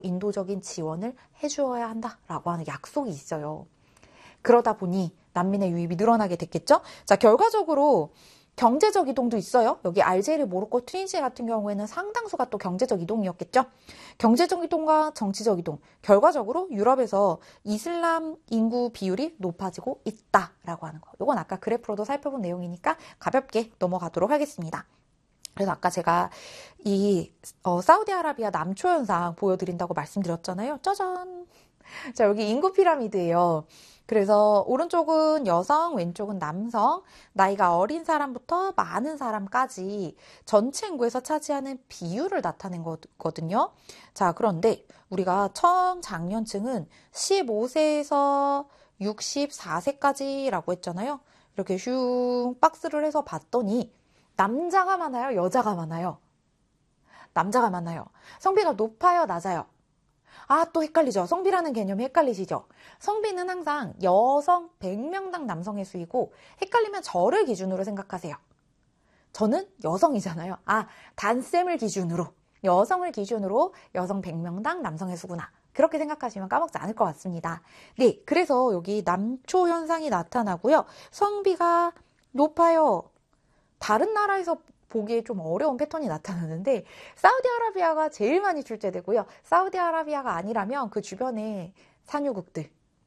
인도적인 지원을 해주어야 한다라고 하는 약속이 있어요. 그러다 보니 난민의 유입이 늘어나게 됐겠죠? 자, 결과적으로 경제적 이동도 있어요. 여기 알제리, 모로코, 튀니지아 같은 경우에는 상당수가 또 경제적 이동이었겠죠. 경제적 이동과 정치적 이동. 결과적으로 유럽에서 이슬람 인구 비율이 높아지고 있다라고 하는 거. 이건 아까 그래프로도 살펴본 내용이니까 가볍게 넘어가도록 하겠습니다. 그래서 아까 제가 이 사우디아라비아 남초 현상 보여드린다고 말씀드렸잖아요. 짜잔. 자, 여기 인구 피라미드예요. 그래서 오른쪽은 여성, 왼쪽은 남성, 나이가 어린 사람부터 많은 사람까지 전체 인구에서 차지하는 비율을 나타낸 거거든요. 자, 그런데 우리가 청장년층은 15세에서 64세까지라고 했잖아요. 이렇게 슝 박스를 해서 봤더니 남자가 많아요, 여자가 많아요? 남자가 많아요. 성비가 높아요, 낮아요? 아, 또 헷갈리죠. 성비라는 개념이 헷갈리시죠? 성비는 항상 여성 100명당 남성의 수이고 헷갈리면 저를 기준으로 생각하세요. 저는 여성이잖아요. 아, 단쌤을 기준으로, 여성을 기준으로 여성 100명당 남성의 수구나. 그렇게 생각하시면 까먹지 않을 것 같습니다. 네, 그래서 여기 남초 현상이 나타나고요. 성비가 높아요. 다른 나라에서 보기에 좀 어려운 패턴이 나타나는데 사우디아라비아가 제일 많이 출제되고요. 사우디아라비아가 아니라면 그 주변에 산유국들,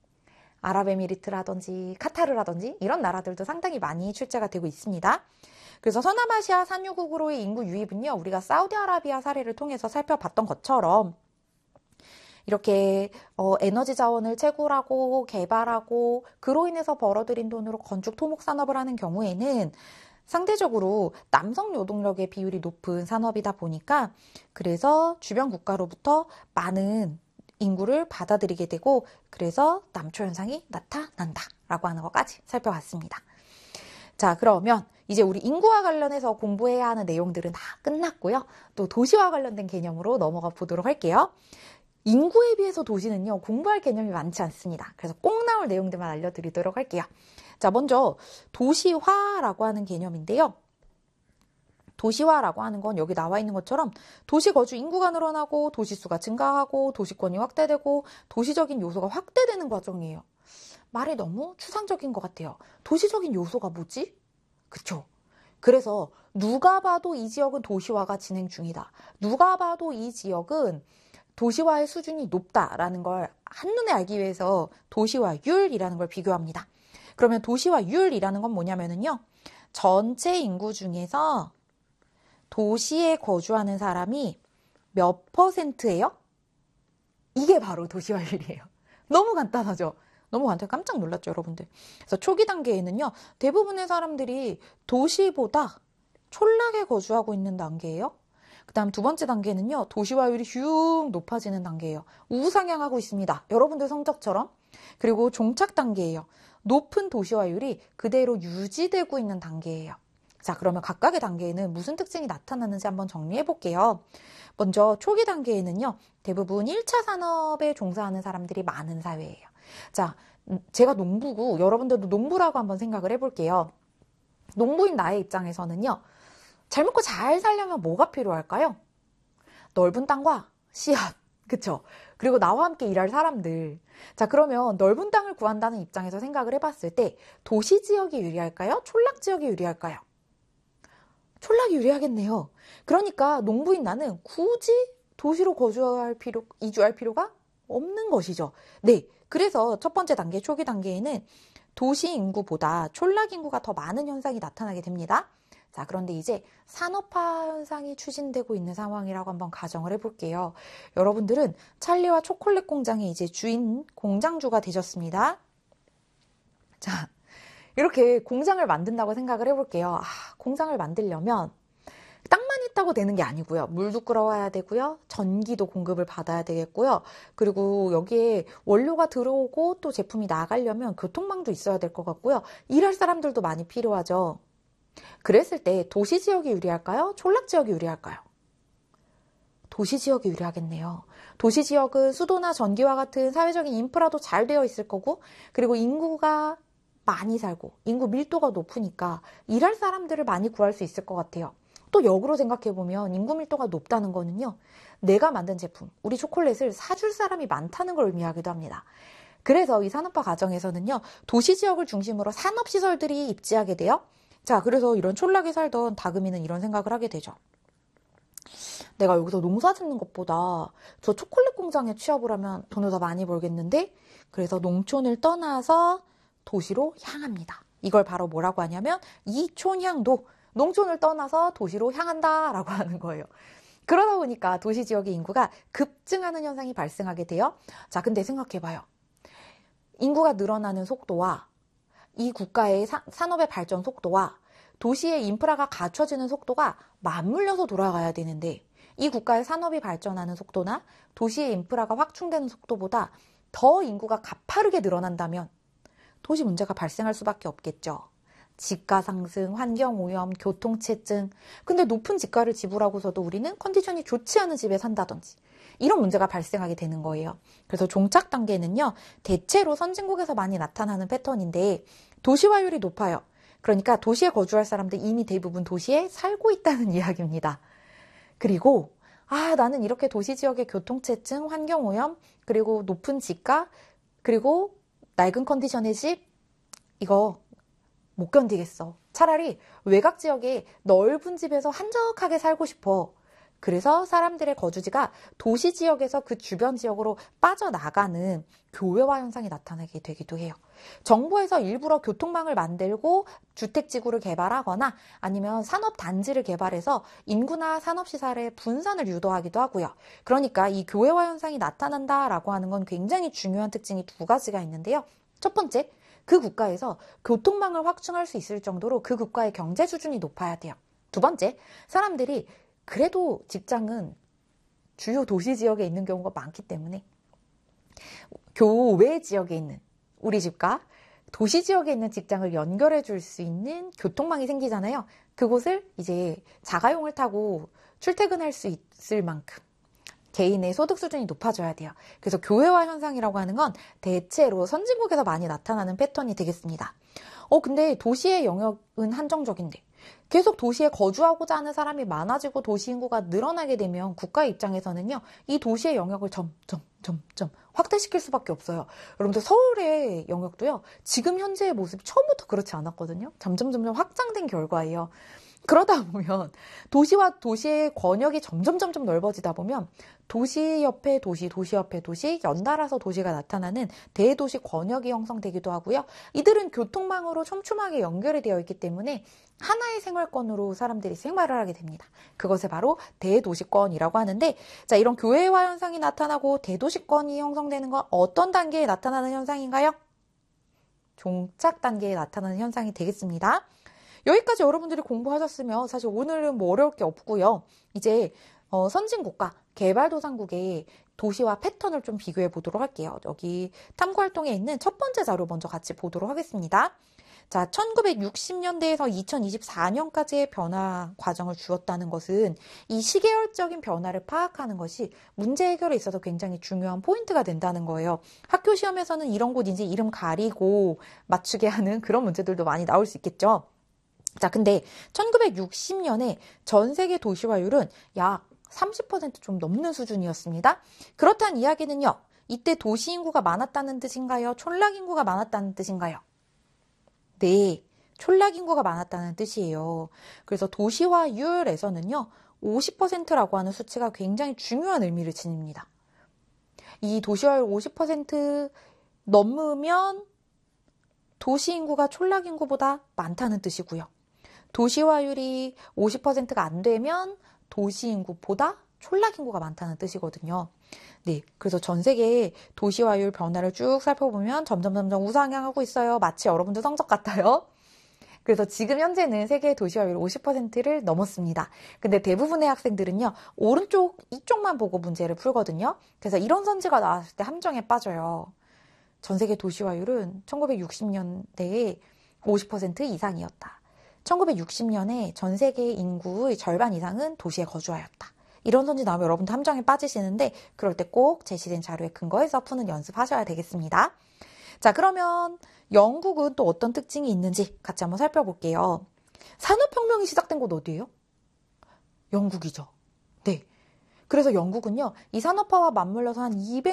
아랍에미리트라든지 카타르라든지 이런 나라들도 상당히 많이 출제가 되고 있습니다. 그래서 서남아시아 산유국으로의 인구 유입은요. 우리가 사우디아라비아 사례를 통해서 살펴봤던 것처럼 이렇게 에너지 자원을 채굴하고 개발하고 그로 인해서 벌어들인 돈으로 건축 토목 산업을 하는 경우에는 상대적으로 남성 노동력의 비율이 높은 산업이다 보니까 그래서 주변 국가로부터 많은 인구를 받아들이게 되고 그래서 남초 현상이 나타난다라고 하는 것까지 살펴봤습니다. 자, 그러면 이제 우리 인구와 관련해서 공부해야 하는 내용들은 다 끝났고요. 또 도시와 관련된 개념으로 넘어가 보도록 할게요. 인구에 비해서 도시는요, 공부할 개념이 많지 않습니다. 그래서 꼭 나올 내용들만 알려드리도록 할게요. 자, 먼저 도시화라고 하는 개념인데요. 도시화라고 하는 건 여기 나와 있는 것처럼 도시 거주 인구가 늘어나고 도시수가 증가하고 도시권이 확대되고 도시적인 요소가 확대되는 과정이에요. 말이 너무 추상적인 것 같아요. 도시적인 요소가 뭐지? 그쵸? 그래서 누가 봐도 이 지역은 도시화가 진행 중이다. 누가 봐도 이 지역은 도시화의 수준이 높다라는 걸 한눈에 알기 위해서 도시화율이라는 걸 비교합니다. 그러면 도시화율이라는 건 뭐냐면요. 전체 인구 중에서 도시에 거주하는 사람이 몇 %예요? 이게 바로 도시화율이에요. 너무 간단하죠? 너무 간단해. 깜짝 놀랐죠, 여러분들. 그래서 초기 단계에는요. 대부분의 사람들이 도시보다 촌락에 거주하고 있는 단계예요. 그 다음 두 번째 단계는요. 도시화율이 슉 높아지는 단계예요. 우상향하고 있습니다. 여러분들 성적처럼. 그리고 종착 단계예요. 높은 도시화율이 그대로 유지되고 있는 단계예요. 자, 그러면 각각의 단계에는 무슨 특징이 나타나는지 한번 정리해 볼게요. 먼저 초기 단계에는요. 대부분 1차 산업에 종사하는 사람들이 많은 사회예요. 자, 제가 농부고 여러분들도 농부라고 한번 생각을 해볼게요. 농부인 나의 입장에서는요. 잘 먹고 잘 살려면 뭐가 필요할까요? 넓은 땅과 씨앗, 그쵸? 그리고 나와 함께 일할 사람들. 자, 그러면 넓은 땅을 구한다는 입장에서 생각을 해봤을 때 도시 지역이 유리할까요? 촌락 지역이 유리할까요? 촌락이 유리하겠네요. 그러니까 농부인 나는 굳이 도시로 이주할 필요가 없는 것이죠. 네, 그래서 첫 번째 단계, 초기 단계에는 도시 인구보다 촌락 인구가 더 많은 현상이 나타나게 됩니다. 자, 그런데 이제 산업화 현상이 추진되고 있는 상황이라고 한번 가정을 해볼게요. 여러분들은 찰리와 초콜릿 공장의 이제 주인, 공장주가 되셨습니다. 자, 이렇게 공장을 만든다고 생각을 해볼게요. 공장을 만들려면 땅만 있다고 되는 게 아니고요. 물도 끌어와야 되고요. 전기도 공급을 받아야 되겠고요. 그리고 여기에 원료가 들어오고 또 제품이 나가려면 교통망도 있어야 될 것 같고요. 일할 사람들도 많이 필요하죠. 그랬을 때 도시 지역이 유리할까요? 촌락 지역이 유리할까요? 도시 지역이 유리하겠네요. 도시 지역은 수도나 전기와 같은 사회적인 인프라도 잘 되어 있을 거고 그리고 인구가 많이 살고 인구 밀도가 높으니까 일할 사람들을 많이 구할 수 있을 것 같아요. 또 역으로 생각해보면 인구 밀도가 높다는 거는요. 내가 만든 제품, 우리 초콜릿을 사줄 사람이 많다는 걸 의미하기도 합니다. 그래서 이 산업화 과정에서는요, 도시 지역을 중심으로 산업시설들이 입지하게 돼요. 자, 그래서 이런 촌락에 살던 다금이는 이런 생각을 하게 되죠. 내가 여기서 농사 짓는 것보다 저 초콜릿 공장에 취업을 하면 돈을 더 많이 벌겠는데? 그래서 농촌을 떠나서 도시로 향합니다. 이걸 바로 뭐라고 하냐면 이촌향도, 농촌을 떠나서 도시로 향한다 라고 하는 거예요. 그러다 보니까 도시 지역의 인구가 급증하는 현상이 발생하게 돼요. 자, 근데 생각해봐요. 인구가 늘어나는 속도와 이 국가의 산업의 발전 속도와 도시의 인프라가 갖춰지는 속도가 맞물려서 돌아가야 되는데, 이 국가의 산업이 발전하는 속도나 도시의 인프라가 확충되는 속도보다 더 인구가 가파르게 늘어난다면 도시 문제가 발생할 수밖에 없겠죠. 집가 상승, 환경오염, 교통체증. 근데 높은 집가를 지불하고서도 우리는 컨디션이 좋지 않은 집에 산다든지 이런 문제가 발생하게 되는 거예요. 그래서 종착 단계는요, 대체로 선진국에서 많이 나타나는 패턴인데 도시화율이 높아요. 그러니까 도시에 거주할 사람들 이미 대부분 도시에 살고 있다는 이야기입니다. 그리고 나는 이렇게 도시 지역의 교통체증, 환경오염, 그리고 높은 집가, 그리고 낡은 컨디션의 집, 이거 못 견디겠어. 차라리 외곽 지역에 넓은 집에서 한적하게 살고 싶어. 그래서 사람들의 거주지가 도시 지역에서 그 주변 지역으로 빠져나가는 교외화 현상이 나타나게 되기도 해요. 정부에서 일부러 교통망을 만들고 주택지구를 개발하거나 아니면 산업단지를 개발해서 인구나 산업시설의 분산을 유도하기도 하고요. 그러니까 이 교외화 현상이 나타난다라고 하는 건 굉장히 중요한 특징이 두 가지가 있는데요. 첫 번째, 그 국가에서 교통망을 확충할 수 있을 정도로 그 국가의 경제 수준이 높아야 돼요. 두 번째, 사람들이 그래도 직장은 주요 도시 지역에 있는 경우가 많기 때문에 교외 지역에 있는 우리 집과 도시 지역에 있는 직장을 연결해 줄 수 있는 교통망이 생기잖아요. 그곳을 이제 자가용을 타고 출퇴근할 수 있을 만큼 개인의 소득 수준이 높아져야 돼요. 그래서 교외화 현상이라고 하는 건 대체로 선진국에서 많이 나타나는 패턴이 되겠습니다. 근데 도시의 영역은 한정적인데 계속 도시에 거주하고자 하는 사람이 많아지고 도시 인구가 늘어나게 되면 국가의 입장에서는요, 이 도시의 영역을 점점 확대시킬 수밖에 없어요. 여러분들 서울의 영역도요, 지금 현재의 모습이 처음부터 그렇지 않았거든요. 점점 확장된 결과예요. 그러다 보면 도시와 도시의 권역이 점점 넓어지다 보면 도시 옆에 도시, 도시 옆에 도시, 연달아서 도시가 나타나는 대도시 권역이 형성되기도 하고요. 이들은 교통망으로 촘촘하게 연결이 되어 있기 때문에 하나의 생활권으로 사람들이 생활을 하게 됩니다. 그것을 바로 대도시권이라고 하는데, 자, 이런 교외화 현상이 나타나고 대도시권이 형성되는 건 어떤 단계에 나타나는 현상인가요? 종착 단계에 나타나는 현상이 되겠습니다. 여기까지 여러분들이 공부하셨으면 사실 오늘은 뭐 어려울 게 없고요. 이제 선진국가, 개발도상국의 도시와 패턴을 좀 비교해 보도록 할게요. 여기 탐구활동에 있는 첫 번째 자료 먼저 같이 보도록 하겠습니다. 자, 1960년대에서 2024년까지의 변화 과정을 주었다는 것은 이 시계열적인 변화를 파악하는 것이 문제 해결에 있어서 굉장히 중요한 포인트가 된다는 거예요. 학교 시험에서는 이런 곳인지 이름 가리고 맞추게 하는 그런 문제들도 많이 나올 수 있겠죠. 자, 근데 1960년에 전 세계 도시화율은 약 30% 좀 넘는 수준이었습니다. 그렇다는 이야기는요, 이때 도시 인구가 많았다는 뜻인가요? 촌락 인구가 많았다는 뜻인가요? 네, 촌락 인구가 많았다는 뜻이에요. 그래서 도시화율에서는요, 50%라고 하는 수치가 굉장히 중요한 의미를 지닙니다. 이 도시화율 50% 넘으면 도시 인구가 촌락 인구보다 많다는 뜻이고요. 도시화율이 50%가 안 되면 도시 인구보다 촌락 인구가 많다는 뜻이거든요. 네, 그래서 전 세계의 도시화율 변화를 쭉 살펴보면 점점 우상향하고 있어요. 마치 여러분들 성적 같아요. 그래서 지금 현재는 세계의 도시화율 50%를 넘었습니다. 근데 대부분의 학생들은요, 오른쪽 이쪽만 보고 문제를 풀거든요. 그래서 이런 선지가 나왔을 때 함정에 빠져요. 전 세계 도시화율은 1960년대에 50% 이상이었다. 1960년에 전 세계 인구의 절반 이상은 도시에 거주하였다. 이런 선지 나오면 여러분도 함정에 빠지시는데, 그럴 때 꼭 제시된 자료에 근거해서 푸는 연습하셔야 되겠습니다. 자, 그러면 영국은 또 어떤 특징이 있는지 같이 한번 살펴볼게요. 산업혁명이 시작된 곳 어디예요? 영국이죠. 네. 그래서 영국은요, 이 산업화와 맞물려서 한